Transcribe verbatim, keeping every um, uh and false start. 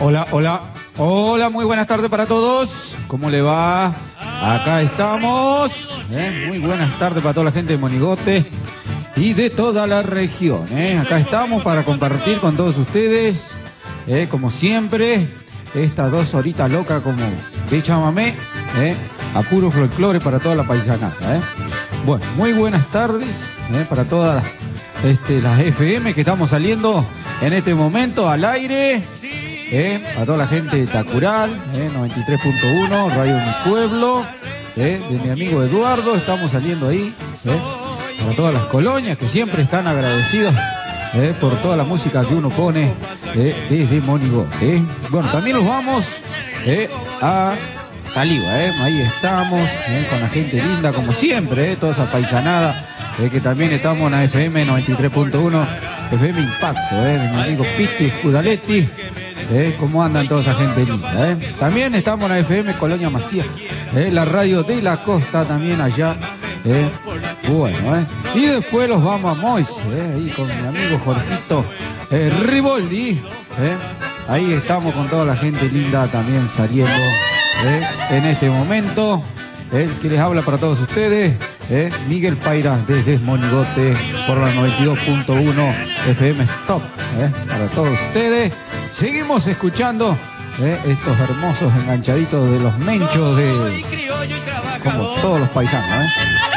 Hola, hola, hola, muy buenas tardes para todos. ¿Cómo le va? Acá estamos. ¿eh? Muy buenas tardes para toda la gente de Monigote y de toda la región. ¿eh? Acá estamos para compartir con todos ustedes, ¿eh? como siempre, estas dos horitas locas como de chamamé, ¿eh? a puro folclore para toda la paisanada. ¿eh? Bueno, muy buenas tardes ¿eh? para todas este, las F M que estamos saliendo en este momento al aire. Eh, a toda la gente de Tacural, eh, noventa y tres punto uno, Radio Mi Pueblo, eh, de mi amigo Eduardo, estamos saliendo ahí, eh, para todas las colonias que siempre están agradecidos eh, por toda la música que uno pone eh, desde Monigote. Eh. Bueno, también nos vamos eh, a Taliba, eh, ahí estamos, eh, con la gente linda como siempre, eh, toda esa paisanada, eh, que también estamos en la F M noventa y tres punto uno, F M Impacto, eh, de mi amigo Pitti Scudaletti. Eh, ¿Cómo andan toda esa gente linda? Eh? También estamos en la F M Colonia Macía, eh, la radio de la costa también allá. Eh. Bueno, eh. y después los vamos a Mois, eh, ahí con mi amigo Jorgito eh, Riboldi. Eh. Ahí estamos con toda la gente linda también saliendo eh, en este momento. El que les habla para todos ustedes, eh, Miguel Paira desde Monigote por la noventa y dos punto uno F M Stop, eh, para todos ustedes. Seguimos escuchando eh, estos hermosos enganchaditos de los menchos de como todos los paisanos. ¿eh?